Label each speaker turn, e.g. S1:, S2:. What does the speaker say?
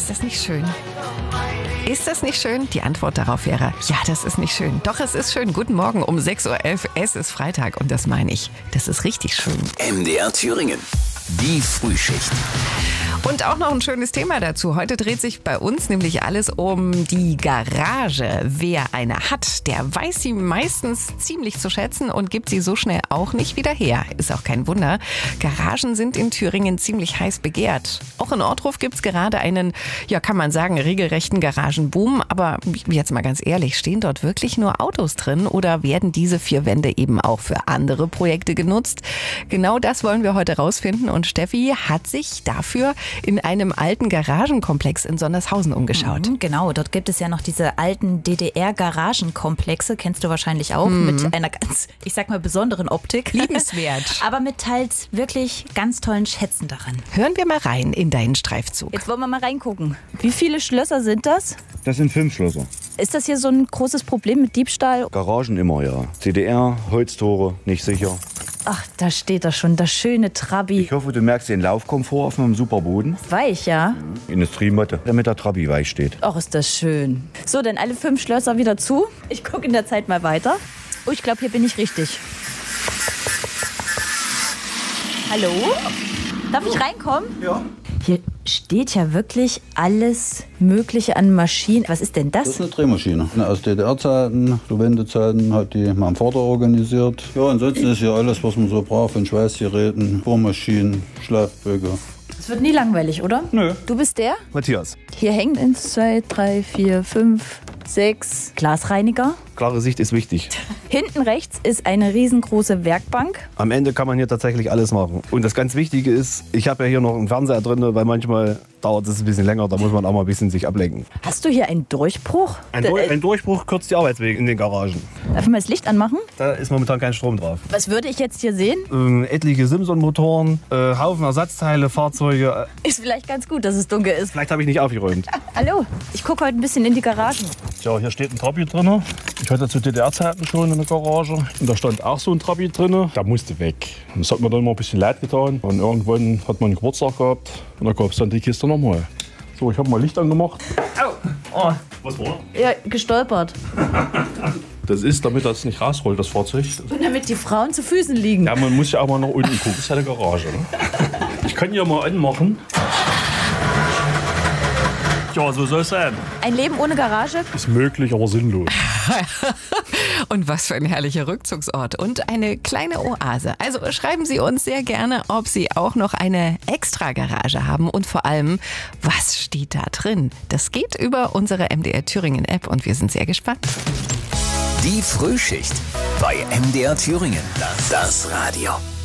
S1: Ist das nicht schön? Ist das nicht schön? Die Antwort darauf wäre, ja, das ist nicht schön. Doch, es ist schön. Guten Morgen um 6.11 Uhr. Es ist Freitag und das meine ich. Das ist richtig schön.
S2: MDR Thüringen. Die Frühschicht.
S1: Und auch noch ein schönes Thema dazu. Heute dreht sich bei uns nämlich alles um die Garage. Wer eine hat, der weiß sie meistens ziemlich zu schätzen und gibt sie so schnell auch nicht wieder her. Ist auch kein Wunder. Garagen sind in Thüringen ziemlich heiß begehrt. Auch in Ortruf gibt es gerade einen, ja kann man sagen, regelrechten Garagenboom. Aber jetzt mal ganz ehrlich, stehen dort wirklich nur Autos drin oder werden diese 4 Wände eben auch für andere Projekte genutzt? Genau das wollen wir heute rausfinden und Steffi hat sich dafür in einem alten Garagenkomplex in Sondershausen umgeschaut.
S3: Genau, dort gibt es ja noch diese alten DDR-Garagenkomplexe, kennst du wahrscheinlich auch, mit einer ganz, ich sag mal, besonderen Optik.
S1: Liebenswert.
S3: Aber mit teils wirklich ganz tollen Schätzen darin.
S1: Hören wir mal rein in deinen Streifzug.
S3: Jetzt wollen wir mal reingucken. Wie viele Schlösser sind das?
S4: Das sind 5 Schlösser.
S3: Ist das hier so ein großes Problem mit Diebstahl?
S4: Garagen immer, ja. CDR, Holztore, nicht sicher.
S3: Ach, da steht er schon, das schöne Trabi.
S4: Ich hoffe, du merkst den Laufkomfort auf einem super Boden.
S3: Weich, ja?
S4: Industriemotte, damit der Trabi weich steht.
S3: Ach, ist das schön. So, dann alle 5 Schlösser wieder zu. Ich gucke in der Zeit mal weiter. Oh, ich glaube, hier bin ich richtig. Hallo? Darf ich reinkommen?
S4: Ja.
S3: Hier steht ja wirklich alles Mögliche an Maschinen. Was ist denn
S5: Das
S3: das?
S5: ist eine Drehmaschine. Aus DDR-Zeiten, zu Wendezeiten hat die mein Vater organisiert. Ja, ansonsten ist hier alles, was man so braucht, von Schweißgeräten, Bohrmaschinen, Schleifböcke.
S3: Es wird nie langweilig, oder?
S5: Nö.
S3: Du bist der?
S4: Matthias.
S3: Hier hängen 1, 2, 3, 4, 5, 6 Glasreiniger.
S6: Klare Sicht ist wichtig.
S3: Hinten rechts ist eine riesengroße Werkbank.
S6: Am Ende kann man hier tatsächlich alles machen. Und das ganz Wichtige ist, ich habe ja hier noch einen Fernseher drin, weil manchmal dauert es ein bisschen länger, da muss man auch mal ein bisschen sich ablenken.
S3: Hast du hier einen Durchbruch?
S6: Ein Durchbruch kürzt die Arbeitswege in den Garagen.
S3: Darf ich mal das Licht anmachen?
S6: Da ist momentan kein Strom drauf.
S3: Was würde ich jetzt hier sehen?
S6: Etliche Simson-Motoren, Haufen Ersatzteile, Fahrzeuge.
S3: Ist vielleicht ganz gut, dass es dunkel ist.
S6: Vielleicht habe ich nicht aufgeräumt.
S3: Hallo, ich gucke heute ein bisschen in die Garagen.
S6: Tja, hier steht ein Trabi drin. Ich hatte zu DDR-Zeiten schon eine Garage. Und da stand auch so ein Trabi drin. Der musste weg. Und das hat mir dann mal ein bisschen leid getan. Und irgendwann hat man einen Geburtstag gehabt. Und da gab es dann die Kiste nochmal. So, ich habe mal Licht angemacht.
S3: Au! Oh.
S6: Was war?
S3: Ja, gestolpert.
S6: Das ist, damit das nicht rausrollt, das Fahrzeug.
S3: Und damit die Frauen zu Füßen liegen.
S6: Ja, man muss ja auch mal nach unten gucken. Das ist ja eine Garage. Ne? Ich kann hier mal anmachen. Ja, so soll es sein.
S3: Ein Leben ohne Garage?
S6: Ist möglich, aber sinnlos.
S1: Und was für ein herrlicher Rückzugsort und eine kleine Oase. Also schreiben Sie uns sehr gerne, ob Sie auch noch eine Extra-Garage haben und vor allem, was steht da drin? Das geht über unsere MDR Thüringen App und wir sind sehr gespannt.
S2: Die Frühschicht bei MDR Thüringen. Das Radio.